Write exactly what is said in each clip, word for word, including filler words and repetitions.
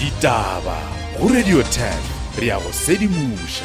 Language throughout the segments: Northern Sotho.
Ditaba go Radio ten re ya go sedimusha.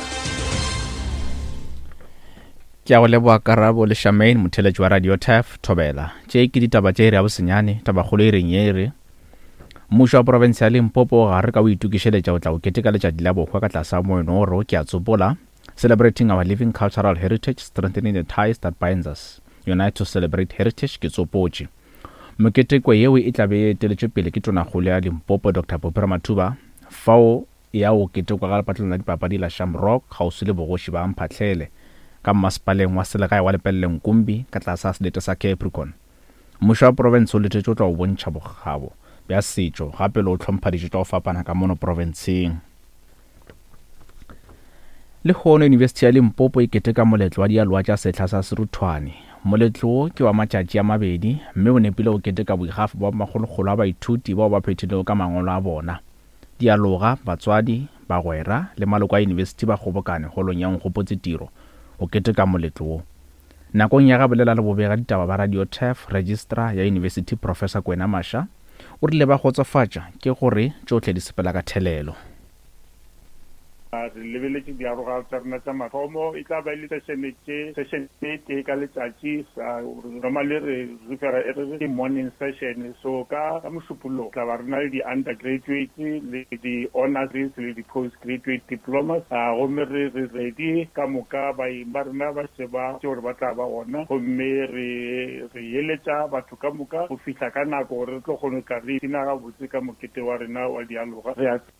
Ke a go leboa Karabo le Shamaine motheletši wa Radio ten Thobela. Tše ke ditaba tše re a bosenyane taba kgolo e reng yere. Mmušo wa province ya Limpopo ga re ka o itukišeletša o tla o keteka letšatši la bokgwa ka tlasa moeno oro ke a tsopola, celebrating our living cultural heritage, strengthening the ties that binds us. Unite to celebrate heritage ke tsopotše. Moketeko yeo e tla be e eteletšwe pele ke tonakgolo ya Limpopo Doctor Popera Matuba fao ya o ketekwa ka lepatlelo la dipapadi la Shamrock kgauswi le bogoši ba Mphahlele ka mmasepaleng wa selegae wa Lepelle Nkumbi ka tlasa selete sa Capricorn. Mmušo wa province o letšetše o tla o bontšha bokgabo bja setšo gape le o hlompha dijo tša go fapana ka mono provinceng. Le kgono University ya Limpopo e keteka moletlo wa dialoa tša sehla sa seruthwane. Moletlo ke wa matšatši a mabedi mme o nepile o keteka boikgafu ba magologolo a baithuti bao ba phethilego ka mangolo a bona. Dialoga, batswadi, bagwera le maloko a university ba kgobokane golong ya nkgopotse tiro o keteka moletlo wo. Nakong ya gabolela le bobega ditaba ba Radio ten registrar ya university Professor Kwena Masha o rile ba kgotsofatša ke gore tšohle di sepela ka thelelo. Re lebeletše diaroga tša rena tša mathomo e tla ba ile session e tee ka letšatši normally re refera e re ke morning session, so ka mošupologo tla ba rena le di-undergraduate le di-honors le di-postgraduate diplomas gomme re ready ka moka baeng ba rena ba sheba tše gore ba tla ba gona gomme re eletša batho ka moka go fihla ka nako gore re tlo kgone ka re tina gabotse ka mokete wa rena wa dialoga.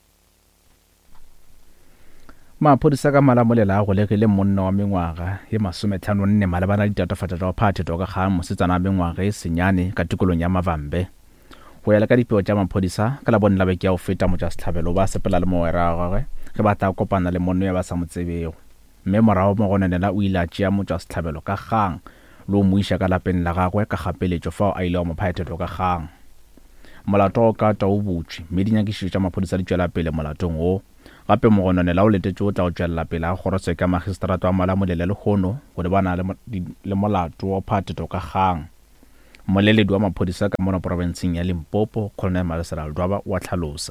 Maphodisa ka Malamolela a golegile monna wa mengwaga ye masometlhano nne malebana le ditatofatšo tša go phathetwa ka kgang mosetsana wa mengwaga e senyane ka tikolong ya Mavambe. Go ya le ka dipeo tša maphodisa ka labone la beke ya go feta motšasetlhabelo ba sepela le mogwera wa gagwe ge ba tla kopana le monno ya ba sa mo tsebego. Mme morago mogononela o ile a tšea motšasetlhabelo ka kgang le o mo iša ka lapeng la gagwe ka kgapeletšo fao a ile wa mo phathetwa ka kgang. Molato o ka twa o butšwe mme dinyakišišo tša maphodisa di tšwela pele molatong wo. Gape mogononela o letetše o tla o tšwelela pele a kgorotse ka magistrato wa Malamolela le kgono go lebana le molato wa phathetho ka kgang. Moleledi wa maphodisa ka mono provinceng ya Limpopo Colonel Malesela Ldwaba wa tlhalosa.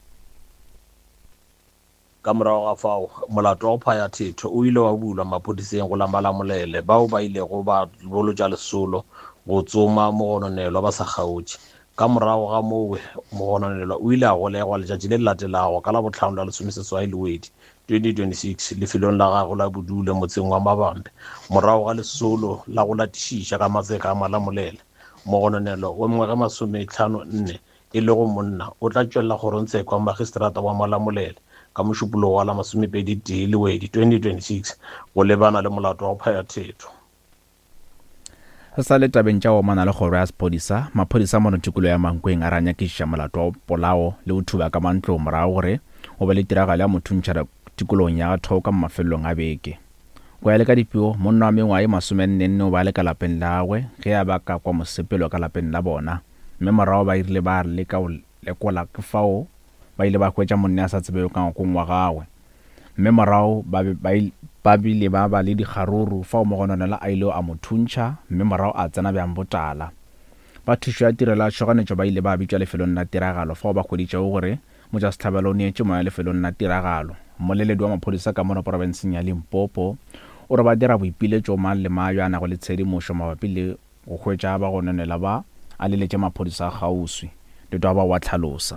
Ka morago ga fao molato wa go phaya thetho o ile wa bulwa maphodiseng go la Malamolele bao ba ilego ba bolotša lesolo go tsoma mogononelwa ba sa kgaotše. Ka morago ga moo mogononelwa o ile a golegwa letšatši le latelago ka la botlhano la lesomeseswai Lwedi twenty twenty-six lefelong la gago la Bodule motseng wa Mabambe morago ga lesolo la go latišiša ka matseka a Malamolele. Mogononelwa wa mengwaga masomehlano nne e le go monna o tla tšwelela kgorotsheko wa magistrata wa Malamolele ka mošupologo wa la masomepedi tee Lwedi twenty twenty-six go lebana le molato wa go phaya thetho. Sa le tabeng tša omana le kgoro ya sephodisa, maphodisa mono tikolo ya Mankweng a ra nyakišiša molato wa polao le o thuba ka mantlo morago gore o be le tiragalo ya mothuntšha tikolong ya gathoo ka mafelelong a beke. Go ya le ka dipeo monna wa mengwaga e masomenne o ba le ka lapeng la gagwe ge a ba ka kwa mosepelo ka lapeng la bona, mme morago ba irile ba re le ka o lekola ke fao ba ile ba hwetša monne a sa tsebego ka ngakong wa gagwe, mme morago ba bile ba ba le dikgaruru fao mogononela a ile a mothuntšha mme morago a tsena bjang botala. Ba thušo ya tirelo ya tšhoganetšo ba ile ba bitšwa lefelong la tiragalo fao ba kgweditšego gore motšasetlhabelo o neetše moya lefelong la tiragalo. Moleledi wa maphodisa ka mono provinceng ya Limpopo o re ba dira boipiletšo mang le mang yo a nago le tshedimošo mabapi le go hwetša bagononela ba a leletše maphodisa a kgauswi le twa ba wa tlhalosa.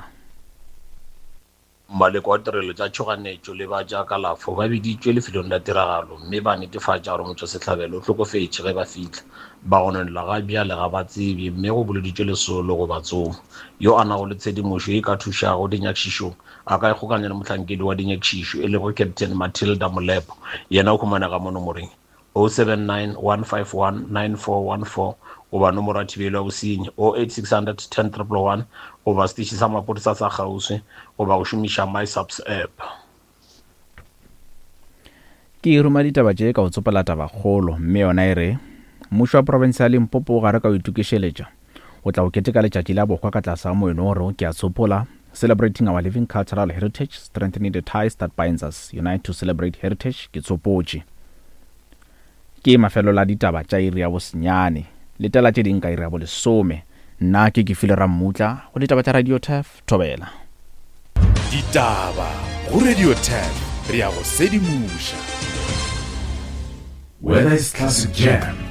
Maleko wa tirelo tša tšhoganetšo le ba tša kalafo ba biditšwe lefelong la tiragalo mme ba netefatša gore motšwasetlhabelo o hlokofetše ge ba fitlha bagononela ga bjale ga ba tsebe mme go boleditšwe lesolo go batsoma yo a nago le tshedimošo e ka thušago dinyakišišong a ka ikgokanya le mohlankedi wa dinyakišišo e lego Captain Matilda Molepo yena o khumanega mo nomoreng oh seven nine one five one nine four one four goba nomoro ya thibelo ya bosenyi oh eight six hundred ten triple one goba setiši sa maphodisa sa kgauswi goba go šomiša MySubs app. Ke e ruma ditaba tše ka o tsopela taba kgolo mme yona e re mmušo wa province ya Limpopo ga re ka o itukišeletša o tla o keteka letšatši la bokgwa ka tlasa moeno oro ke a tsopola, celebrating our living cultural heritage, strengthening the ties that binds us. Unite to celebrate heritage ke tsopotše. Ke mafelo la ditaba tša iri ya bosenyane letela tše ding ka iri ya bolesome nna ke ke file ra mmutla go ditaba tša Radio ten Thobela. ditaba go Radio ten re ya go sedimoša. Whether it's classic jam,